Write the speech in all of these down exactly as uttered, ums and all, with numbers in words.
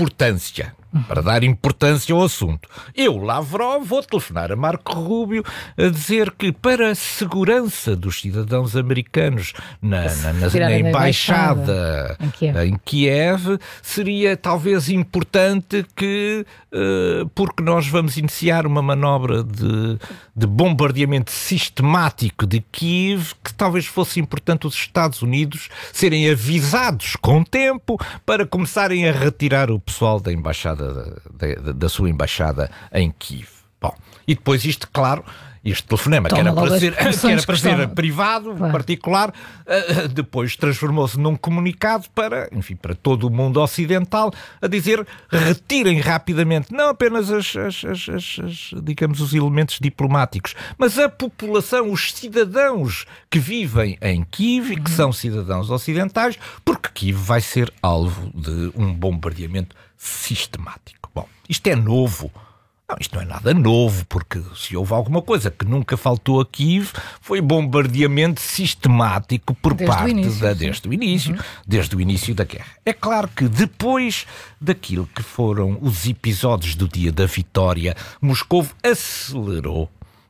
importância. Para dar importância ao assunto. Eu, Lavrov, vou telefonar a Marco Rubio a dizer que para a segurança dos cidadãos americanos na, na, na, na embaixada em Kiev. em Kiev, seria talvez importante que, uh, porque nós vamos iniciar uma manobra de, de bombardeamento sistemático de Kiev, que talvez fosse importante os Estados Unidos serem avisados com tempo para começarem a retirar o pessoal da embaixada Da, da, da sua embaixada em Kiev. Bom, e depois isto, claro, este telefonema que era para ser, que era para ser privado, claro. particular, uh, depois transformou-se num comunicado para, enfim, para todo o mundo ocidental, a dizer, retirem rapidamente, não apenas as, as, as, as, as, digamos, os elementos diplomáticos, mas a população, os cidadãos que vivem em Kiev e que uhum. são cidadãos ocidentais, porque Kiev vai ser alvo de um bombardeamento sistemático. Bom, isto é novo. Não, isto não é nada novo, porque se houve alguma coisa que nunca faltou a Kiev, foi bombardeamento sistemático por desde parte o início, da, desde o início, uhum. desde o início da guerra. É claro que depois daquilo que foram os episódios do dia da vitória, Moscou acelerou,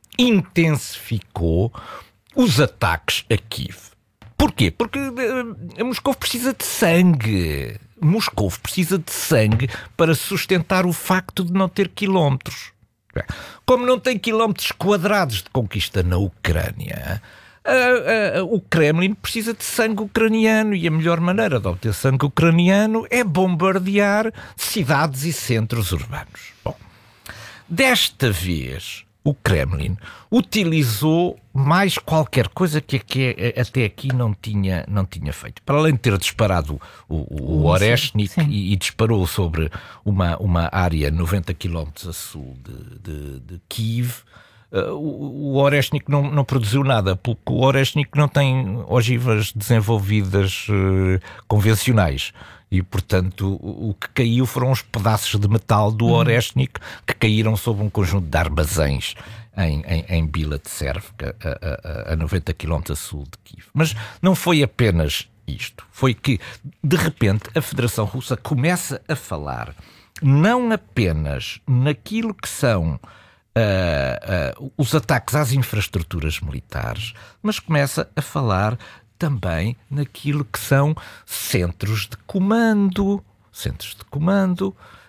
intensificou os ataques a Kiev. Porquê? Porque uh, Moscou precisa de sangue. Moscou precisa de sangue para sustentar o facto de não ter quilómetros. Como não tem quilómetros quadrados de conquista na Ucrânia, uh, uh, o Kremlin precisa de sangue ucraniano e a melhor maneira de obter sangue ucraniano é bombardear cidades e centros urbanos. Bom, desta vez o Kremlin utilizou mais qualquer coisa que, que até aqui não tinha, não tinha feito. Para além de ter disparado o, o, o Oreshnik e, e disparou sobre uma, uma área noventa quilómetros a sul de, de, de Kiev, uh, o, o Oreshnik não, não produziu nada, porque o Oreshnik não tem ogivas desenvolvidas uh, convencionais. E, portanto, o que caiu foram os pedaços de metal do uhum. Oreshnik que caíram sobre um conjunto de armazéns em, em, em Bila de Tservka, a, a, a noventa quilómetros a sul de Kiev. Mas não foi apenas isto. Foi que, de repente, a Federação Russa começa a falar não apenas naquilo que são uh, uh, os ataques às infraestruturas militares, mas começa a falar também naquilo que são centros de comando, centros de comando,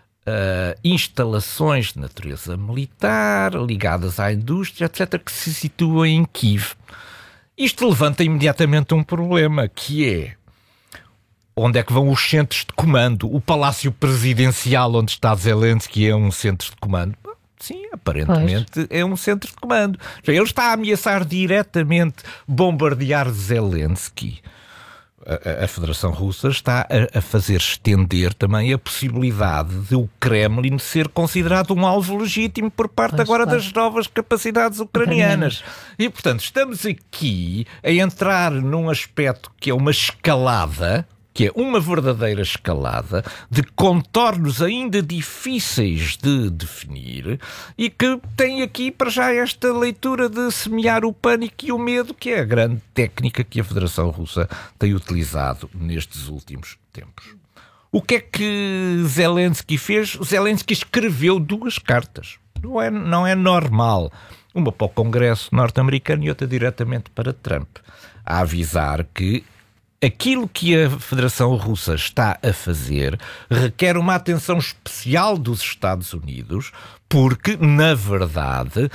uh, instalações de natureza militar, ligadas à indústria, etcétera, que se situam em Kiev. Isto levanta imediatamente um problema, que é onde é que vão os centros de comando? O Palácio Presidencial onde está Zelensky é um centro de comando? Sim, aparentemente pois. É um centro de comando. Ele está a ameaçar diretamente bombardear Zelensky. A, a Federação Russa está a, a fazer estender também a possibilidade de o Kremlin ser considerado um alvo legítimo por parte pois, agora claro. das novas capacidades ucranianas. E, portanto, estamos aqui a entrar num aspecto que é uma escalada, que é uma verdadeira escalada de contornos ainda difíceis de definir e que tem aqui para já esta leitura de semear o pânico e o medo, que é a grande técnica que a Federação Russa tem utilizado nestes últimos tempos. O que é que Zelensky fez? Zelensky escreveu duas cartas. Não é, não é normal. Uma para o Congresso norte-americano e outra diretamente para Trump, a avisar que aquilo que a Federação Russa está a fazer requer uma atenção especial dos Estados Unidos, porque, na verdade,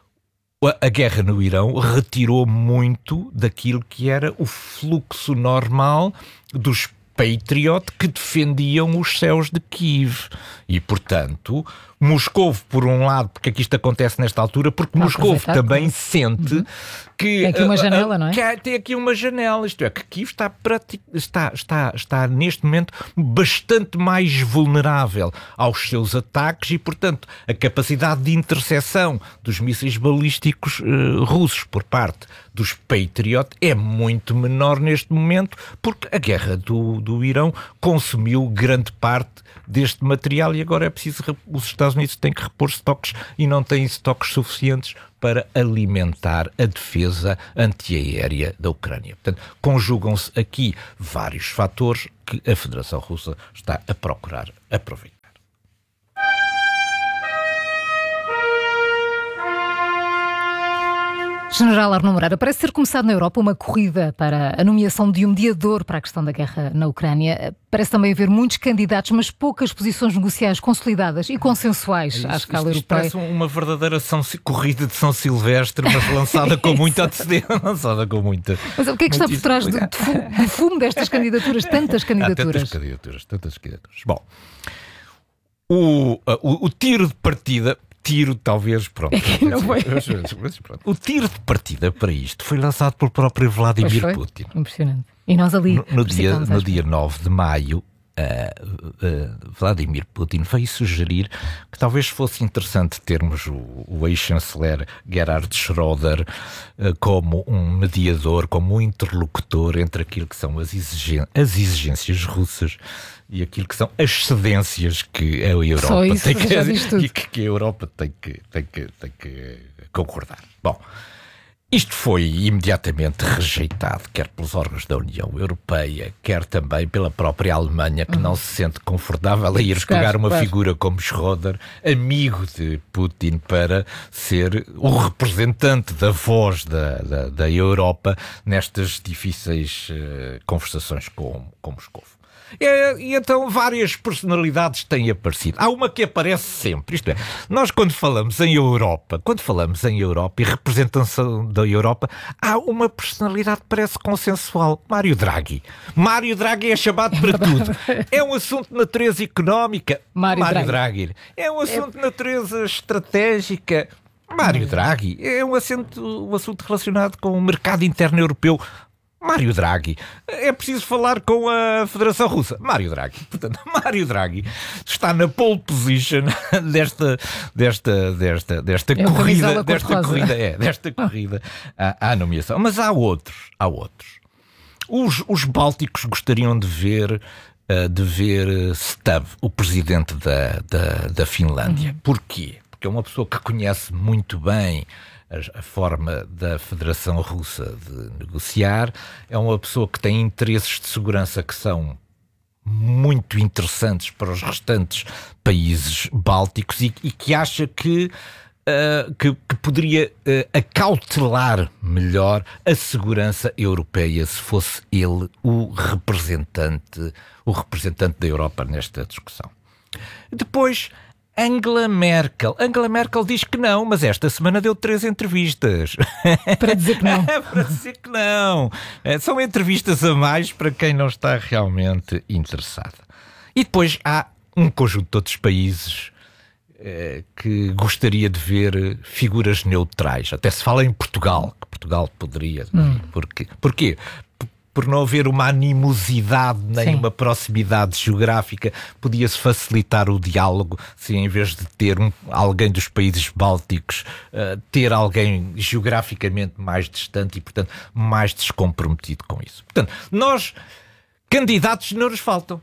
a guerra no Irão retirou muito daquilo que era o fluxo normal dos Patriot que defendiam os céus de Kiev. E, portanto, Moscou, por um lado, porque é que isto acontece nesta altura, porque ah, Moscou também claro. sente uhum. que... Tem aqui uma janela, uh, uh, não é? Que tem aqui uma janela, isto é, que Kiev está, pratic... está, está, está neste momento bastante mais vulnerável aos seus ataques e, portanto, a capacidade de interseção dos mísseis balísticos uh, russos por parte dos Patriot é muito menor neste momento, porque a guerra do, do Irão consumiu grande parte deste material e agora é preciso, os Estados Unidos têm que repor estoques e não têm estoques suficientes para alimentar a defesa antiaérea da Ucrânia. Portanto, conjugam-se aqui vários fatores que a Federação Russa está a procurar aproveitar. General Arnaud Moreira, parece ter começado na Europa uma corrida para a nomeação de um mediador para a questão da guerra na Ucrânia. Parece também haver muitos candidatos, mas poucas posições negociais consolidadas e consensuais Isto, à escala isto, isto europeia. parece uma verdadeira São, corrida de São Silvestre, mas lançada com muita antecedência. lançada com muita. Mas o que é que está por trás do, do fumo destas candidaturas? Tantas candidaturas. Há tantas candidaturas, tantas candidaturas. Bom, o, o, o tiro de partida. Tiro, talvez, pronto. É que não foi. O tiro de partida para isto foi lançado pelo próprio Vladimir Putin. Impressionante. E nós ali. No, no, dia, no dia nove de maio, uh, uh, Vladimir Putin veio sugerir que talvez fosse interessante termos o, o ex-chanceler Gerhard Schröder uh, como um mediador, como um interlocutor entre aquilo que são as, exigen- as exigências russas e aquilo que são as cedências que a Europa Só isso, tem que, já diz tudo. e que, que a Europa tem que, tem, que, tem que concordar. Bom, isto foi imediatamente rejeitado, quer pelos órgãos da União Europeia, quer também pela própria Alemanha, que uhum. não se sente confortável a ir Buscar, pegar uma claro. figura como Schröder, amigo de Putin, para ser o representante da voz da, da, da Europa nestas difíceis uh, conversações com, com Moscou. E, e então várias personalidades têm aparecido. Há uma que aparece sempre, isto é, nós quando falamos em Europa, quando falamos em Europa e representação da Europa, há uma personalidade que parece consensual, Mário Draghi. Mário Draghi é chamado para tudo. É um assunto de natureza económica, Mário, Mário Draghi. Draghi. É um assunto de natureza estratégica, Mário Draghi. É um assunto, um assunto relacionado com o mercado interno europeu, Mário Draghi. É preciso falar com a Federação Russa, Mário Draghi. Portanto, Mário Draghi está na pole position desta, desta, desta, desta é corrida, desta corrida, é, desta corrida à, à nomeação. Mas há outros, há outros. Os, os bálticos gostariam de ver, uh, de ver Stubb, o presidente da, da, da Finlândia. Uhum. Porquê? Porque é uma pessoa que conhece muito bem a forma da Federação Russa de negociar, é uma pessoa que tem interesses de segurança que são muito interessantes para os restantes países bálticos e, e que acha que, uh, que, que poderia uh, acautelar melhor a segurança europeia se fosse ele o representante, o representante da Europa nesta discussão. Depois, Angela Merkel. Angela Merkel diz que não, mas esta semana deu três entrevistas. Para dizer que não. Para dizer que não. São entrevistas a mais para quem não está realmente interessado. E depois há um conjunto de outros países eh, que gostaria de ver figuras neutrais. Até se fala em Portugal, que Portugal poderia. Hum. Porquê? Porquê? Por não haver uma animosidade nem Sim. uma proximidade geográfica, podia-se facilitar o diálogo se, em vez de ter um, alguém dos países bálticos, uh, ter alguém geograficamente mais distante e, portanto, mais descomprometido com isso. Portanto, nós, candidatos, não nos faltam.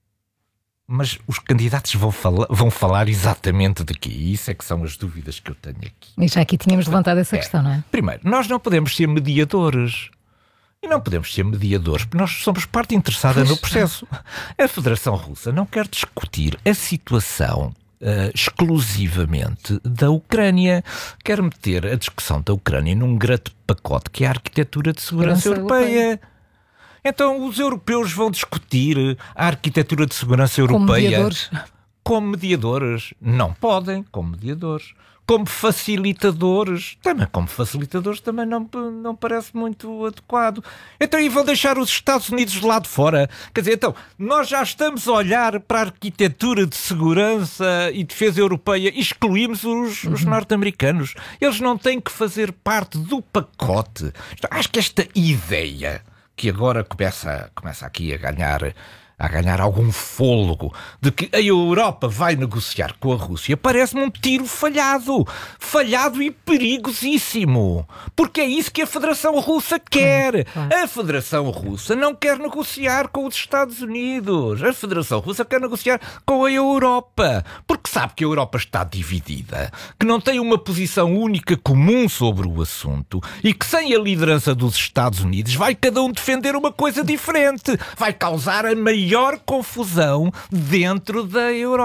Mas os candidatos vão falar, vão falar exatamente de quê? E isso é que são as dúvidas que eu tenho aqui. E já aqui tínhamos levantado essa é. questão, não é? Primeiro, nós não podemos ser mediadores. E não podemos ser mediadores, porque nós somos parte interessada no processo. A Federação Russa não quer discutir a situação uh, exclusivamente da Ucrânia. Quer meter a discussão da Ucrânia num grande pacote que é a arquitetura de segurança europeia. europeia. Então os europeus vão discutir a arquitetura de segurança europeia. Como mediadores? Como mediadores. Não podem, como mediadores. Como facilitadores, também como facilitadores também não, não parece muito adequado. Então, e vão deixar os Estados Unidos de lá de fora? Quer dizer, então, nós já estamos a olhar para a arquitetura de segurança e defesa europeia e excluímos os, uhum. os norte-americanos. Eles não têm que fazer parte do pacote. Acho que esta ideia, que agora começa, começa aqui a ganhar... a ganhar algum fôlego, de que a Europa vai negociar com a Rússia, parece-me um tiro falhado. Falhado e perigosíssimo. Porque é isso que a Federação Russa quer. A Federação Russa não quer negociar com os Estados Unidos. A Federação Russa quer negociar com a Europa. Porque sabe que a Europa está dividida, que não tem uma posição única comum sobre o assunto e que sem a liderança dos Estados Unidos vai cada um defender uma coisa diferente. Vai causar a maior maior confusão dentro da Europa.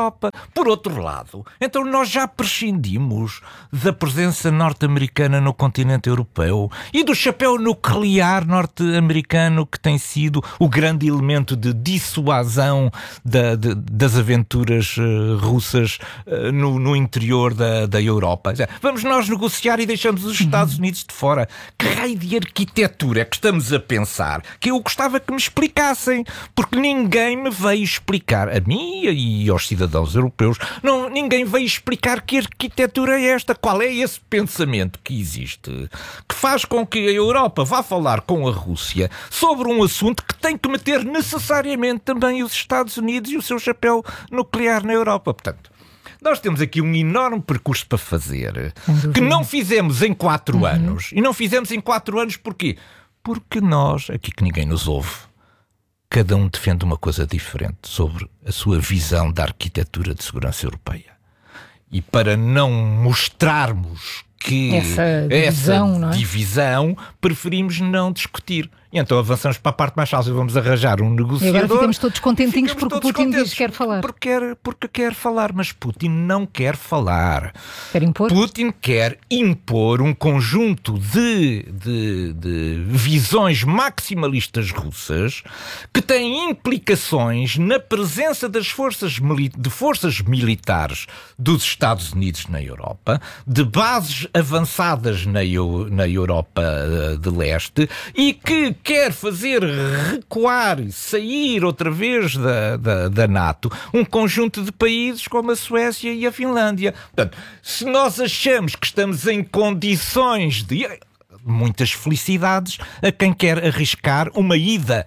Por outro lado, então nós já prescindimos da presença norte-americana no continente europeu e do chapéu nuclear norte-americano que tem sido o grande elemento de dissuasão da, de, das aventuras uh, russas uh, no, no interior da, da Europa. Vamos nós negociar e deixamos os Estados Unidos de fora. Que raio de arquitetura é que estamos a pensar? Que eu gostava que me explicassem, porque ninguém me veio explicar, a mim e aos cidadãos europeus, não, ninguém veio explicar que arquitetura é esta, qual é esse pensamento que existe, que faz com que a Europa vá falar com a Rússia sobre um assunto que tem que meter necessariamente também os Estados Unidos e o seu chapéu nuclear na Europa. Portanto, nós temos aqui um enorme percurso para fazer, que não fizemos em quatro uhum. anos. E não fizemos em quatro anos porquê? Porque nós, aqui que ninguém nos ouve, cada um defende uma coisa diferente sobre a sua visão da arquitetura de segurança europeia. E para não mostrarmos que essa divisão, essa não é? divisão, preferimos não discutir. E então avançamos para a parte mais fácil, vamos arranjar um negociador. E agora ficamos todos contentinhos ficamos porque todos o Putin contentes, diz que quer falar. Porque quer, porque quer falar, mas Putin não quer falar. Quer impor? Putin quer impor um conjunto de, de, de visões maximalistas russas que têm implicações na presença das forças, de forças militares dos Estados Unidos na Europa, de bases avançadas na, na Europa de Leste e que quer fazer recuar, sair outra vez da, da, da NATO, um conjunto de países como a Suécia e a Finlândia. Portanto, se nós achamos que estamos em condições de... Muitas felicidades a quem quer arriscar uma ida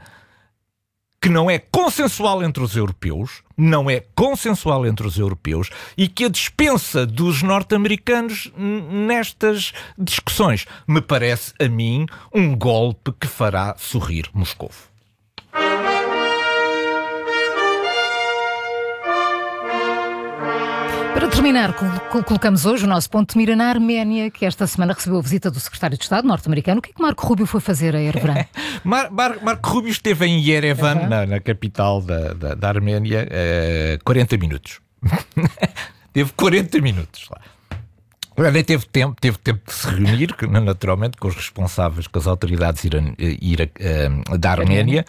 que não é consensual entre os europeus, não é consensual entre os europeus e que a dispensa dos norte-americanos nestas discussões me parece, a mim, um golpe que fará sorrir Moscovo. Para terminar, colocamos hoje o nosso ponto de mira na Arménia, que esta semana recebeu a visita do secretário de Estado norte-americano. O que é que Marco Rubio foi fazer a Yerevan? Mar, Mar, Marco Rubio esteve em Yerevan, uhum. na, na capital da, da, da Arménia, uh, quarenta minutos. Teve quarenta minutos lá. Nem teve tempo, teve tempo de se reunir, naturalmente, com os responsáveis, com as autoridades iran, ira, uh, da Arménia.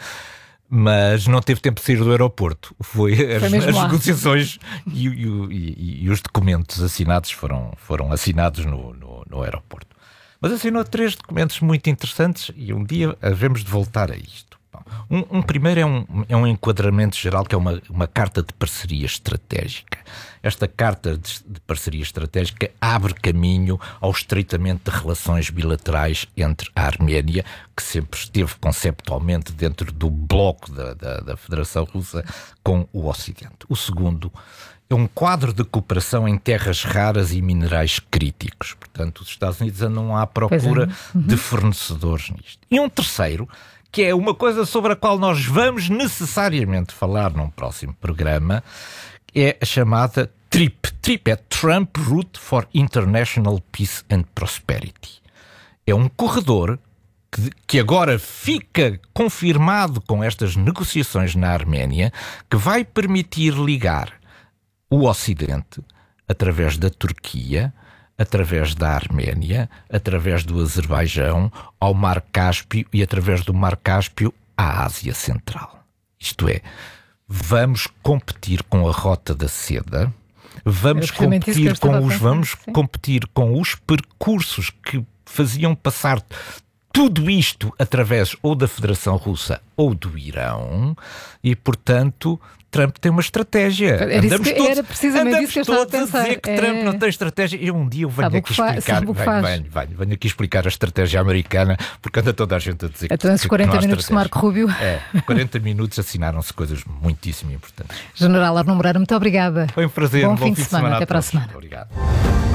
Mas não teve tempo de sair do aeroporto. Foi as, as negociações e, e, e, e os documentos assinados foram, foram assinados no, no, no aeroporto. Mas assinou três documentos muito interessantes e um dia havemos de voltar a isto. Um, um primeiro é um, é um enquadramento geral, que é uma, uma carta de parceria estratégica. Esta carta de, de parceria estratégica abre caminho ao estreitamento de relações bilaterais entre a Arménia, que sempre esteve conceptualmente dentro do bloco da, da, da Federação Russa, com o Ocidente. O segundo é um quadro de cooperação em terras raras e minerais críticos. Portanto, os Estados Unidos andam à procura é. uhum. de fornecedores nisto. E um terceiro, que é uma coisa sobre a qual nós vamos necessariamente falar num próximo programa, é a chamada TRIP. TRIP é Trump Route for International Peace and Prosperity. É um corredor que, que agora fica confirmado com estas negociações na Arménia, que vai permitir ligar o Ocidente, através da Turquia, através da Arménia, através do Azerbaijão, ao Mar Cáspio e através do Mar Cáspio à Ásia Central. Isto é, vamos competir com a Rota da Seda, vamos competir com os, vamos competir com os percursos que faziam passar tudo isto através ou da Federação Russa ou do Irão e, portanto, Trump tem uma estratégia. Era, andamos todos, era precisamente isso que eu estava a pensar. a dizer que é... Trump não tem estratégia. E um dia eu venho sabe aqui explicar. Venho, venho, venho, venho aqui explicar a estratégia americana, porque anda toda a gente a dizer então, que, que quarenta não há minutos de Marco Rubio. É, quarenta minutos assinaram-se coisas muitíssimo importantes. General Arno Moreira, muito obrigada. Foi um prazer. Bom, um bom fim de semana. semana. Até para a semana. Obrigado.